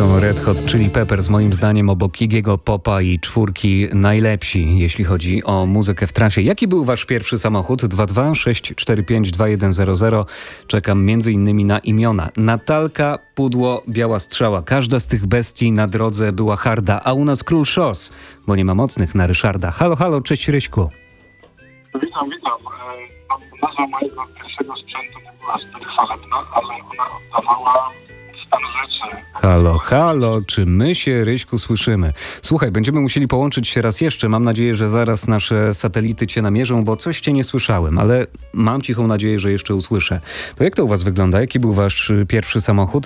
są Red Hot Chili Peppers, moim zdaniem obok Iggy'ego Popa i Czwórki najlepsi, jeśli chodzi o muzykę w trasie. Jaki był wasz pierwszy samochód? 226452100. Czekam m.in. na imiona. Natalka, Pudło, Biała Strzała. Każda z tych bestii na drodze była harda, a u nas król szos, bo nie ma mocnych na Ryszarda. Halo, halo, cześć Ryśku. Witam. Nazwa mojego pierwszego sprzętu nie była zbyt chwalebna, ale ona oddawała stan rzeczy. Halo, halo, czy my się, Ryśku, słyszymy? Słuchaj, będziemy musieli połączyć się raz jeszcze. Mam nadzieję, że zaraz nasze satelity cię namierzą, bo coś cię nie słyszałem, ale mam cichą nadzieję, że jeszcze usłyszę. To jak to u was wygląda? Jaki był wasz pierwszy samochód?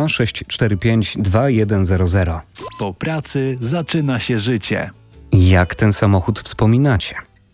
226452100. Po pracy zaczyna się życie. Jak ten samochód wspominacie?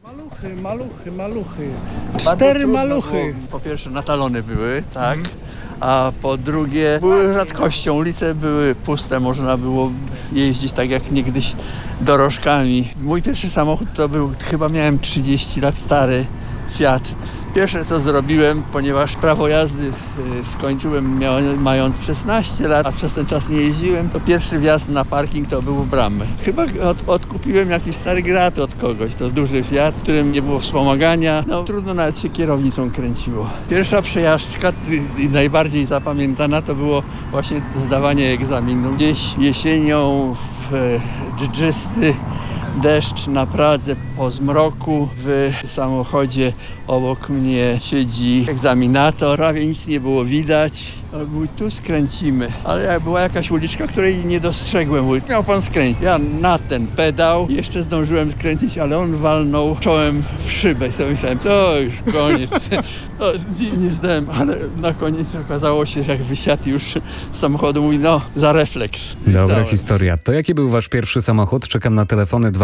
Maluchy. Bardzo 4 trudno, maluchy. bo po pierwsze natalony były, tak, a po drugie były rzadkością. Ulice były puste, można było jeździć tak jak niegdyś dorożkami. Mój pierwszy samochód to był, chyba miałem 30 lat, stary Fiat. Pierwsze co zrobiłem, ponieważ prawo jazdy skończyłem mając 16 lat, a przez ten czas nie jeździłem, to pierwszy wjazd na parking to był w bramę. Chyba odkupiłem jakiś stary Grat od kogoś, to duży Fiat, w którym nie było wspomagania, no trudno nawet się kierownicą kręciło. Pierwsza przejażdżka i najbardziej zapamiętana to było właśnie zdawanie egzaminu. Gdzieś jesienią w dżdżysty deszcz na Pradze po zmroku, w samochodzie obok mnie siedzi egzaminator, prawie nic nie było widać. On mówi, tu skręcimy, ale jak była jakaś uliczka, której nie dostrzegłem, mówi, miał pan skręcić. Ja na ten pedał jeszcze zdążyłem skręcić, ale on walnął czołem w szybę i sobie myślałem, to już koniec. No, nie zdałem, ale na koniec okazało się, że jak wysiadł już z samochodu, mówi, no, za refleks. Dobra historia. To jaki był wasz pierwszy samochód? Czekam na telefony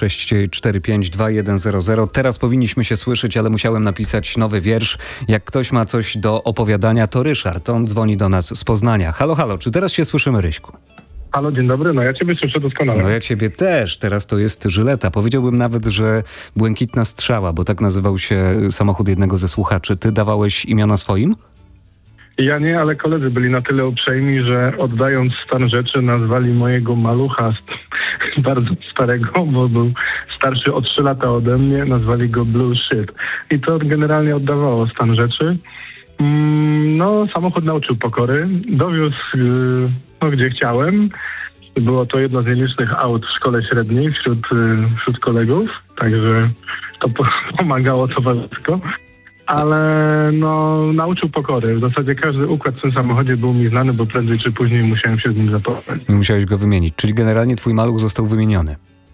226452100. Teraz powinniśmy się słyszeć, ale musiałem napisać nowy wiersz. Jak ktoś ma coś do opowiadania, to Ryszard. On dzwoni do nas z Poznania. Halo, halo, czy teraz się słyszymy, Ryśku? Halo, dzień dobry, no ja ciebie słyszę doskonale. No ja ciebie też. Teraz to jest Żyleta. Powiedziałbym nawet, że Błękitna Strzała, bo tak nazywał się samochód jednego ze słuchaczy. Ty dawałeś imiona swoim? Ja nie, ale koledzy byli na tyle uprzejmi, że oddając stan rzeczy nazwali mojego malucha bardzo starego, bo był starszy o 3 lata ode mnie, nazwali go Blue Shit. I to generalnie oddawało stan rzeczy. No, samochód nauczył pokory, dowiózł gdzie chciałem. Było to jedno z nielicznych aut w szkole średniej wśród kolegów, także to pomagało towarzysko. Ale no, nauczył pokory. W zasadzie każdy układ w tym samochodzie był mi znany, bo prędzej czy później musiałem się z nim zapoznać. Musiałeś go wymienić, czyli generalnie twój maluch został wymieniony.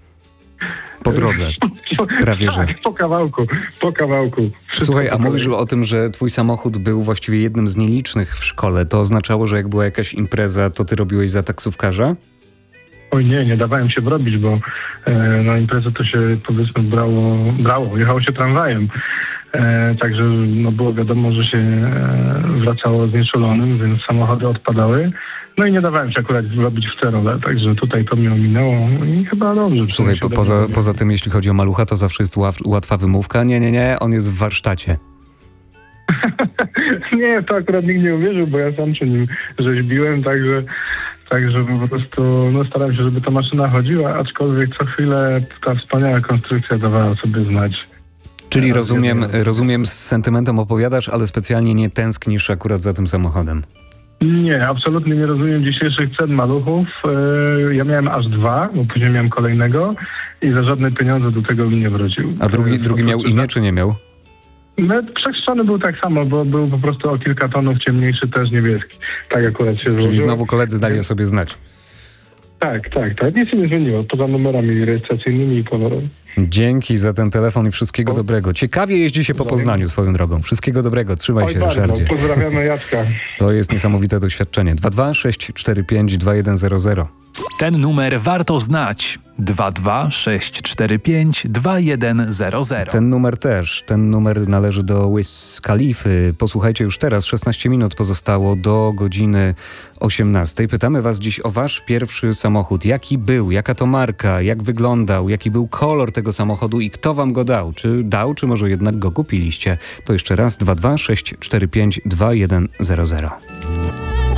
Po drodze. Prawie że. Po kawałku. Słuchaj, a mówisz o tym, że twój samochód był właściwie jednym z nielicznych w szkole. To oznaczało, że jak była jakaś impreza, to ty robiłeś za taksówkarza? Oj nie dawałem się wrobić, bo na imprezę to się powiedzmy jechało się tramwajem. Także no, było wiadomo, że się wracało znieczulonym, więc samochody odpadały. No i nie dawałem się akurat wrobić w tę rolę, także tutaj to mnie ominęło i chyba dobrze. Słuchaj, poza tym, jeśli chodzi o malucha, to zawsze jest łatwa wymówka. Nie, on jest w warsztacie. Nie, to akurat nikt nie uwierzył, bo ja sam przy nim rzeźbiłem, także po prostu no, staram się, żeby ta maszyna chodziła, aczkolwiek co chwilę ta wspaniała konstrukcja dawała sobie znać. Czyli rozumiem, z sentymentem opowiadasz, ale specjalnie nie tęsknisz akurat za tym samochodem. Nie, absolutnie nie rozumiem dzisiejszych cen maluchów. Ja miałem aż 2, bo później miałem kolejnego i za żadne pieniądze do tego mi nie wrócił. A drugi miał imię, czy nie miał? No, przechrzczony był tak samo, bo był po prostu o kilka tonów ciemniejszy, też niebieski. Tak akurat się złożyło. Czyli znowu koledzy dali o sobie znać. Tak. Nic się nie zmieniło, poza numerami rejestracyjnymi i kolorem. Dzięki za ten telefon i wszystkiego dobrego. Ciekawie jeździ się po Poznaniu swoją drogą. Wszystkiego dobrego. Trzymaj się, Ryszardzie. Pozdrawiamy Jacka. To jest niesamowite doświadczenie. 226452100. Ten numer warto znać. 226452100. Ten numer należy do Wiz Khalify. Posłuchajcie już teraz, 16 minut pozostało do godziny 18. Pytamy was dziś o wasz pierwszy samochód. Jaki był, jaka to marka, jak wyglądał, jaki był kolor tego samochodu i kto wam go dał? Czy może jednak go kupiliście? To jeszcze raz 226452100.